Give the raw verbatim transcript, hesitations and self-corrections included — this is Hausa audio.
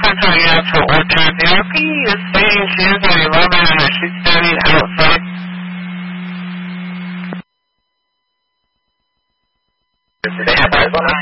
criteria for orchard therapy is saying she is very low manner. She's standing outside. Do they have eyes on her?